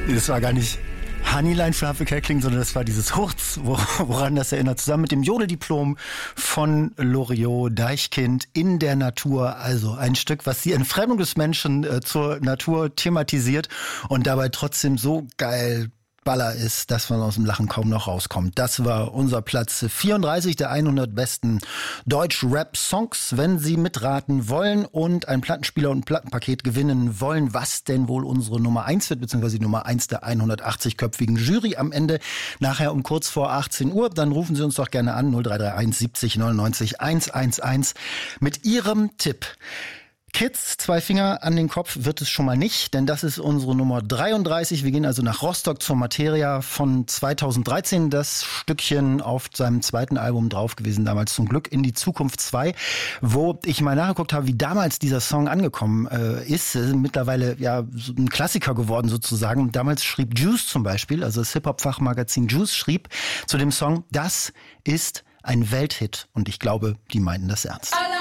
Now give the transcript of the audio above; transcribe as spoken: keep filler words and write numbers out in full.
Das war gar nicht Honeyline Fluffy Cackling, sondern das war dieses Hurz, woran das erinnert. Zusammen mit dem Jodeldiplom von Loriot, Deichkind in der Natur. Also ein Stück, was die Entfremdung des Menschen äh, zur Natur thematisiert und dabei trotzdem so geil Baller ist, dass man aus dem Lachen kaum noch rauskommt. Das war unser Platz vierunddreißig der hundert besten Deutsch-Rap-Songs. Wenn Sie mitraten wollen und einen Plattenspieler und ein Plattenpaket gewinnen wollen, was denn wohl unsere Nummer eins wird, beziehungsweise die Nummer eins der hundertachtzig-köpfigen Jury am Ende, nachher um kurz vor achtzehn Uhr, dann rufen Sie uns doch gerne an, null drei drei eins siebzig neunundneunzig hunderteins mit Ihrem Tipp. Kids, zwei Finger an den Kopf wird es schon mal nicht, denn das ist unsere Nummer dreiunddreißig. Wir gehen also nach Rostock zur Materia von zweitausenddreizehn. Das Stückchen auf seinem zweiten Album drauf gewesen, damals zum Glück in die Zukunft zwei, wo ich mal nachgeguckt habe, wie damals dieser Song angekommen äh, ist. Mittlerweile ja so ein Klassiker geworden sozusagen. Damals schrieb Juice zum Beispiel, also das Hip-Hop-Fachmagazin Juice schrieb zu dem Song, das ist ein Welthit. Und ich glaube, die meinten das ernst.